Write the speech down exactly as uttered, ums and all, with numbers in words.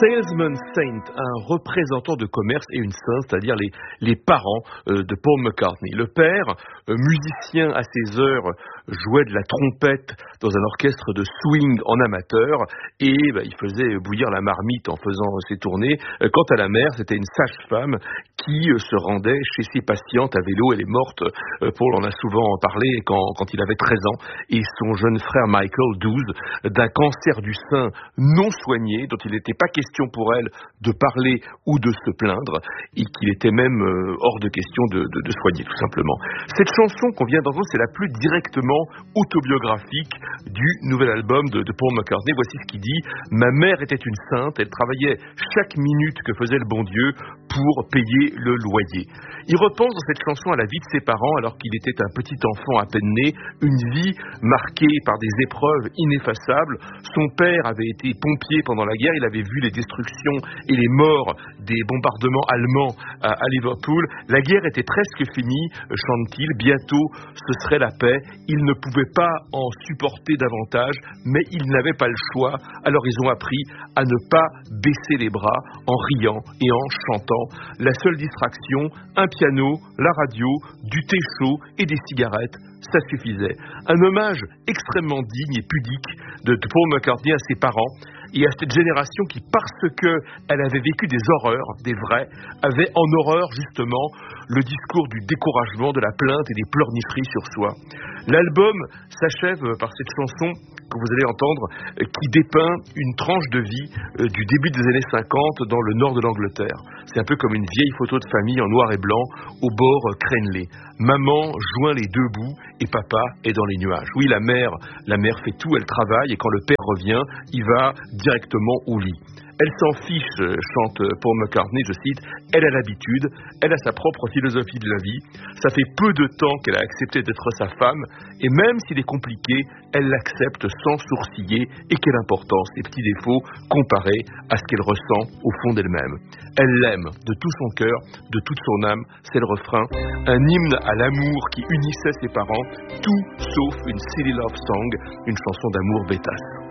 Salesman Saint, un représentant de commerce, et une sainte, c'est-à-dire les, les parents euh, de Paul McCartney. Le père, euh, musicien à ses heures, jouait de la trompette dans un orchestre de swing en amateur et bah, il faisait bouillir la marmite en faisant ses tournées. Euh, quant à la mère, c'était une sage-femme qui euh, se rendait chez ses patientes à vélo. Elle est morte, euh, Paul en a souvent parlé, quand, quand il avait treize ans, et son jeune frère Michael, douze, d'un cancer du sein non soigné, dont il n'était pas question pour elle de parler ou de se plaindre, et qu'il était même euh, hors de question de, de, de soigner, tout simplement. Cette chanson qu'on vient d'entendre, c'est la plus directement autobiographique du nouvel album de, de Paul McCartney. Voici ce qu'il dit: ma mère était une sainte, elle travaillait chaque minute que faisait le bon Dieu pour payer le loyer. Il repense dans cette chanson à la vie de ses parents alors qu'il était un petit enfant à peine né, une vie marquée par des épreuves ineffaçables. Son père avait été pompier pendant la guerre, il avait vu les destructions et les morts des bombardements allemands à, à Liverpool. La guerre était presque finie, chante-t-il, bientôt ce serait la paix. Ils ne pouvaient pas en supporter davantage, mais ils n'avaient pas le choix, alors ils ont appris à ne pas baisser les bras en riant et en chantant. La seule distraction, un piano, la radio, du thé chaud et des cigarettes, ça suffisait. Un hommage extrêmement digne et pudique de Paul McCartney à ses parents et à cette génération qui, parce qu'elle avait vécu des horreurs, des vrais, avait en horreur justement le discours du découragement, de la plainte et des pleurnicheries sur soi. L'album s'achève par cette chanson que vous allez entendre, qui dépeint une tranche de vie du début des années cinquante dans le nord de l'Angleterre. C'est un peu comme une vieille photo de famille en noir et blanc au bord crénelé. Maman joint les deux bouts et papa est dans les nuages. Oui, la mère, la mère fait tout, elle travaille, et quand le père revient, il va directement au lit. Elle s'en fiche, chante Paul McCartney, je cite, elle a l'habitude, elle a sa propre philosophie de la vie, ça fait peu de temps qu'elle a accepté d'être sa femme, et même s'il est compliqué, elle l'accepte sans sourciller, et quelle importance, ses petits défauts comparés à ce qu'elle ressent au fond d'elle-même. Elle l'aime de tout son cœur, de toute son âme, c'est le refrain, un hymne à l'amour qui unissait ses parents, tout sauf une silly love song, une chanson d'amour bêtasse.